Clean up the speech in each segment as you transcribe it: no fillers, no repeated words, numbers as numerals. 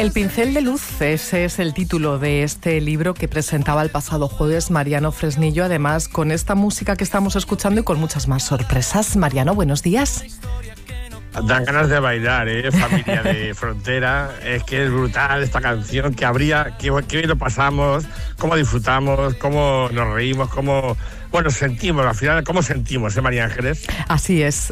El pincel de luz, ese es el título de este libro que presentaba el pasado jueves Mariano Fresnillo, además con esta música que estamos escuchando y con muchas más sorpresas. Mariano, buenos días. Dan ganas de bailar, familia de Frontera. Es que es brutal esta canción, que bien lo pasamos, cómo disfrutamos, cómo nos reímos, cómo... Bueno, sentimos, al final, ¿cómo sentimos, María Ángeles? Así es.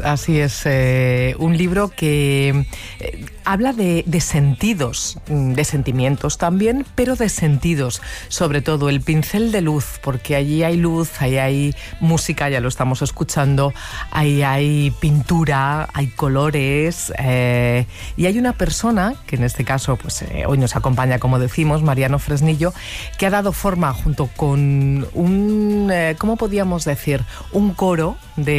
Un libro que habla de sentidos, de sentimientos también, pero de sentidos. Sobre todo el pincel de luz, porque allí hay luz, ahí hay música, ya lo estamos escuchando, ahí hay pintura, hay colores, y hay una persona, que en este caso pues hoy nos acompaña, como decimos, Mariano Fresnillo, que ha dado forma junto con un... ¿cómo podríamos decir? Un coro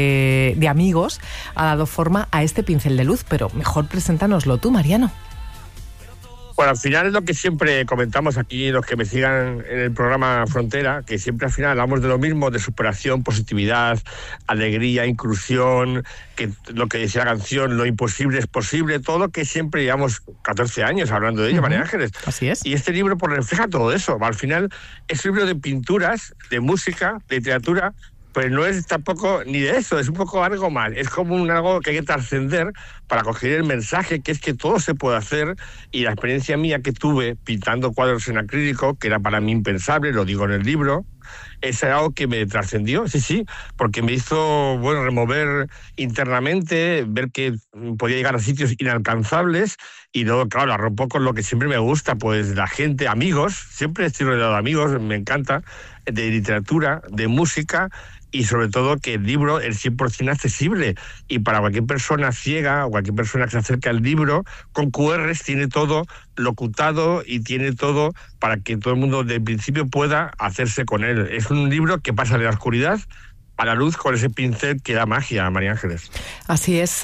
de amigos, ha dado forma a este pincel de luz, pero mejor preséntanoslo tú, Mariano. Bueno, al final es lo que siempre comentamos aquí, los que me sigan en el programa Frontera, que siempre al final hablamos de lo mismo, de superación, positividad, alegría, inclusión, que lo que decía la canción, lo imposible es posible, todo lo que siempre llevamos 14 años hablando de ello, María Ángeles. Así es. Y este libro pues refleja todo eso. Al final es un libro de pinturas, de música, de literatura, pero no es tampoco ni de eso, es un poco algo más. Es como algo que hay que trascender para coger el mensaje, que es que todo se puede hacer, y la experiencia mía que tuve pintando cuadros en acrílico, que era para mí impensable, lo digo en el libro, es algo que me trascendió, sí, porque me hizo, remover internamente, ver que podía llegar a sitios inalcanzables, y luego, claro, la rompo con lo que siempre me gusta, pues la gente, amigos, siempre estoy rodeado de amigos, me encanta, de literatura, de música, y sobre todo que el libro es 100% accesible, y para cualquier persona ciega o cualquier persona que se acerque al libro, con QRs tiene todo locutado y tiene todo para que todo el mundo del principio pueda hacerse con él. Es un libro que pasa de la oscuridad a la luz con ese pincel que da magia, María Ángeles. Así es.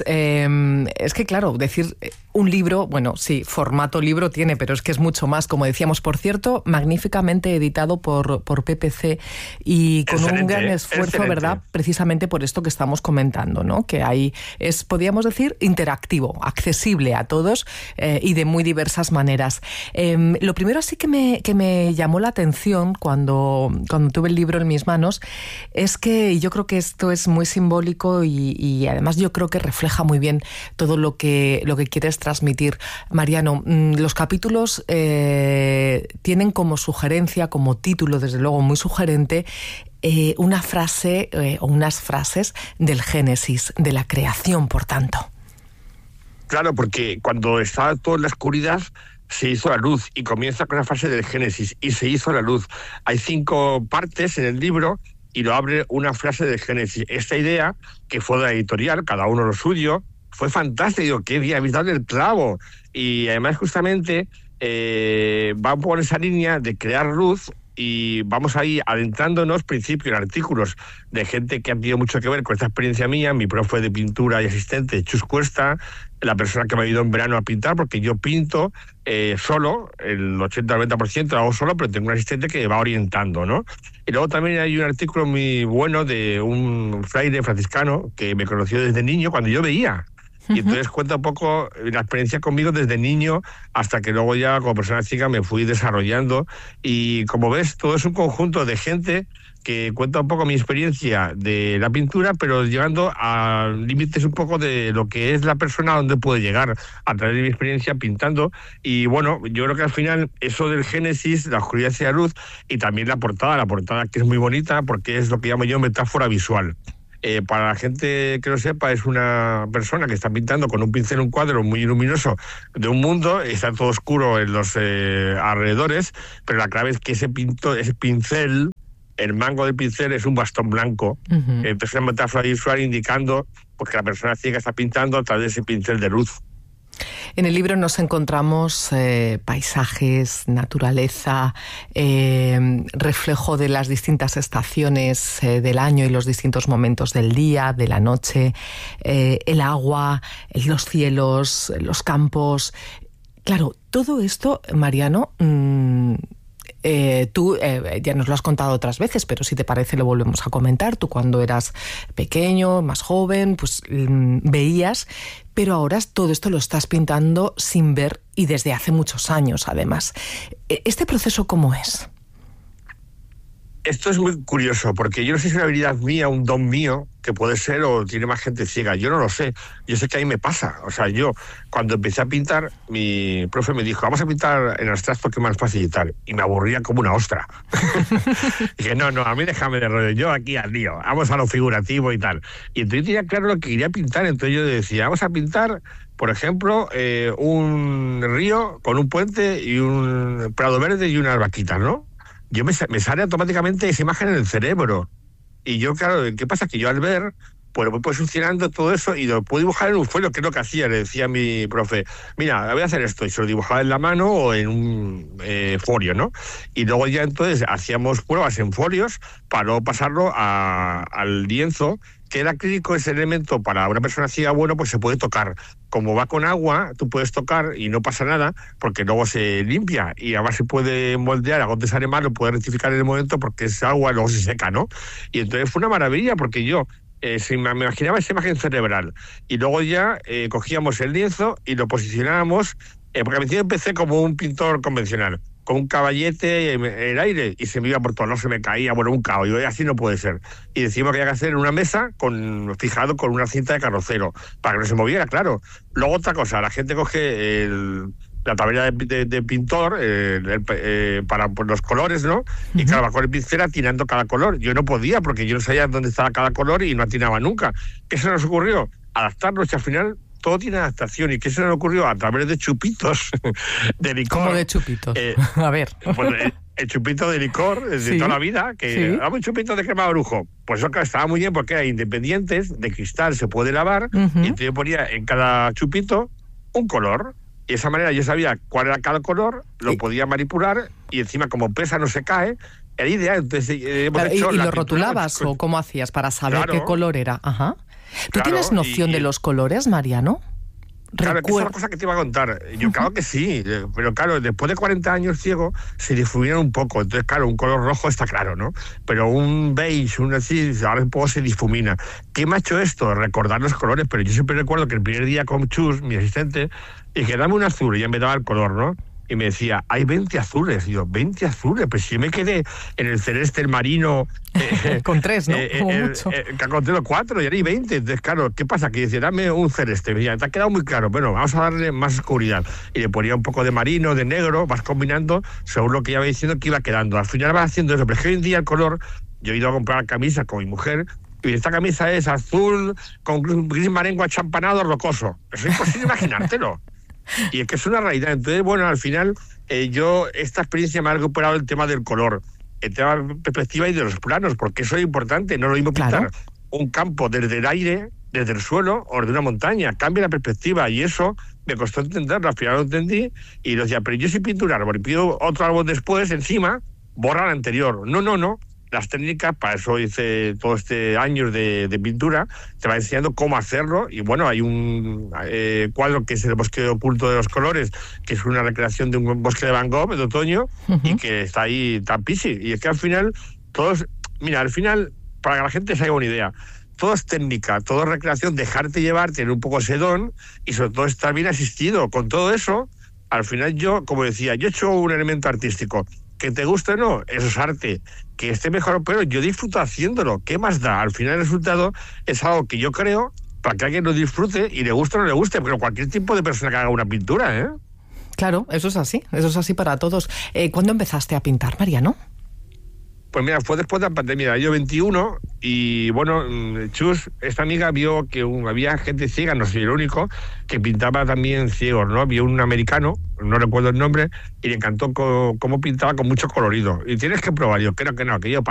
Es que, claro, decir un libro, bueno, sí, formato libro tiene, pero es que es mucho más, como decíamos. Por cierto, magníficamente editado por PPC y con un gran esfuerzo, ¿verdad? Precisamente por esto que estamos comentando, ¿no? Que ahí es, podríamos decir, interactivo, accesible a todos y de muy diversas maneras. Lo primero sí que me llamó la atención cuando tuve el libro en mis manos es que yo creo que esto es muy simbólico y además yo creo que refleja muy bien todo lo que quieres transmitir, Mariano. Los capítulos tienen como sugerencia, como título, desde luego muy sugerente, una frase o unas frases del Génesis, de la creación, por tanto. Claro, porque cuando estaba todo en la oscuridad, se hizo la luz, y comienza con la frase del Génesis, y se hizo la luz. Hay 5 partes en el libro, y lo abre una frase del Génesis. Esta idea, que fue de la editorial, cada uno lo suyo, fue fantástico. Digo, qué bien, habéis dado el clavo. Y además, justamente, va por esa línea de crear luz, y vamos ahí adentrándonos principios en artículos de gente que ha tenido mucho que ver con esta experiencia mía. Mi profe de pintura y asistente, Chus Cuesta, la persona que me ayudó en verano a pintar, porque yo pinto solo, el 80-90% lo hago solo, pero tengo un asistente que me va orientando, ¿no? Y luego también hay un artículo muy bueno de un fraile franciscano que me conoció desde niño, cuando yo veía. Y entonces cuenta un poco la experiencia conmigo desde niño hasta que luego ya como persona chica me fui desarrollando. Y como ves, todo es un conjunto de gente que cuenta un poco mi experiencia de la pintura, pero llegando a límites un poco de lo que es la persona, donde puede llegar a través de mi experiencia pintando. Y bueno, yo creo que al final eso del Génesis, la oscuridad y la luz, y también la portada que es muy bonita porque es lo que llamo yo metáfora visual. Para la gente que lo sepa, es una persona que está pintando con un pincel un cuadro muy luminoso de un mundo, está todo oscuro en los alrededores, pero la clave es que ese pincel, el mango del pincel es un bastón blanco. Entonces es una metáfora visual indicando pues, que la persona ciega está pintando a través de ese pincel de luz. En el libro nos encontramos paisajes, naturaleza, reflejo de las distintas estaciones del año y los distintos momentos del día, de la noche, el agua, los cielos, los campos. Claro, todo esto, Mariano, Tú ya nos lo has contado otras veces, pero si te parece lo volvemos a comentar. Tú cuando eras pequeño, más joven, pues veías, pero ahora todo esto lo estás pintando sin ver y desde hace muchos años, además. ¿Este proceso cómo es? Esto es muy curioso, porque yo no sé si es una habilidad mía, un don mío, que puede ser, o tiene más gente ciega. Yo no lo sé. Yo sé que a mí me pasa. O sea, yo, cuando empecé a pintar, mi profe me dijo, vamos a pintar en abstracto, que es más fácil y tal. Y me aburría como una ostra. Dije, no, a mí déjame de rollo. Yo aquí al lío. Vamos a lo figurativo y tal. Y entonces tenía claro lo que quería pintar. Entonces yo decía, vamos a pintar, por ejemplo, un río con un puente y un prado verde y unas vaquitas, ¿no? Me sale automáticamente esa imagen en el cerebro. Y yo, claro, ¿qué pasa? Que yo al ver, pues voy posicionando todo eso y lo puedo dibujar en un folio, que es lo que hacía. Le decía a mi profe, mira, voy a hacer esto, y se lo dibujaba en la mano o en un folio, ¿no? Y luego ya entonces hacíamos pruebas en folios para luego pasarlo al lienzo, que el acrílico es el elemento para una persona ciega, bueno, pues se puede tocar. Como va con agua, tú puedes tocar y no pasa nada, porque luego se limpia y además se puede moldear, a donde sale mal, lo puede rectificar en el momento porque es agua y luego se seca, ¿no? Y entonces fue una maravilla, porque yo me imaginaba esa imagen cerebral y luego ya cogíamos el lienzo y lo posicionábamos, porque al principio empecé como un pintor convencional, con un caballete en el aire y se me iba por todo, no se me caía, bueno, un caos. Y así no puede ser. Y decimos que había que hacer una mesa fijado con una cinta de carrocero, para que no se moviera, claro. Luego otra cosa, la gente coge la tablera de pintor para los colores, ¿no? Y claro, va con el pincel atinando cada color. Yo no podía, porque yo no sabía dónde estaba cada color y no atinaba nunca. ¿Qué se nos ocurrió? Adaptarnos, y al final todo tiene adaptación. ¿Y qué se nos ocurrió? A través de chupitos de licor. ¿Cómo de chupitos? A ver. Pues el chupito de licor de toda la vida, que dame un chupito de crema de brujo. Pues eso estaba muy bien, porque era independientes, de cristal, se puede lavar, y entonces yo ponía en cada chupito un color. Y de esa manera yo sabía cuál era cada color, lo podía manipular, y encima, como pesa, no se cae. Era ideal. Entonces, claro, ¿y lo rotulabas o cómo hacías para saber qué color era? Ajá. ¿Tú tienes noción de los colores, Mariano? Claro, que es una cosa que te iba a contar. Yo claro que sí, pero claro, después de 40 años ciego se difuminan un poco. Entonces, claro, un color rojo está claro, ¿no? Pero un beige, un así, ahora un poco se difumina. ¿Qué me ha hecho esto? Recordar los colores, pero yo siempre recuerdo que el primer día con Chus, mi asistente, dije, dame un azul, y ya me daba el color, ¿no? Y me decía, hay 20 azules. Y yo, 20 azules, pues si yo me quedé en el celeste, el marino... con 3, ¿no? Como mucho. Con 3 o 4, y ahora hay 20. Entonces, claro, ¿qué pasa? Que decía, dame un celeste. Me decía, te ha quedado muy claro. Bueno, vamos a darle más oscuridad. Y le ponía un poco de marino, de negro, vas combinando según lo que iba diciendo que iba quedando. Al final vas haciendo eso. Pero es que hoy en día el color... Yo he ido a comprar camisa con mi mujer, y esta camisa es azul con gris marengo achampanado rocoso. Eso es imposible imaginártelo. Y es que es una realidad. Entonces, bueno, al final esta experiencia me ha recuperado el tema del color, el tema de perspectiva y de los planos, porque eso es importante. No es lo mismo pintar un campo desde el aire, desde el suelo, o desde una montaña. Cambia la perspectiva, y eso me costó entenderlo. Al final lo entendí y lo decía, pero yo si pinto un árbol y pido otro árbol después, encima, borra el anterior. No. Las técnicas, para eso hice todo este años de pintura, te va enseñando cómo hacerlo. Y bueno, hay un cuadro que es El bosque oculto de los colores, que es una recreación de un bosque de Van Gogh de otoño, y que está ahí tan pisi. Y es que al final, al final, para que la gente se haga una idea, todo es técnica, todo es recreación, dejarte llevar, tener un poco ese don, y sobre todo estar bien asistido. Con todo eso, al final yo, como decía, yo he hecho un elemento artístico. Que te guste o no, eso es arte. Que esté mejor o peor, yo disfruto haciéndolo. ¿Qué más da? Al final el resultado es algo que yo creo para que alguien lo disfrute y le guste o no le guste, pero cualquier tipo de persona que haga una pintura, ¿eh? Claro, eso es así para todos. ¿Cuándo empezaste a pintar, Mariano? Pues mira, fue después de la pandemia, yo 21, y bueno, Chus, esta amiga, vio que había gente ciega, no soy el único, que pintaba también ciegos, ¿no? Vio un americano, no recuerdo el nombre, y le encantó cómo pintaba con mucho colorido. Y tienes que probar, yo creo que no, que yo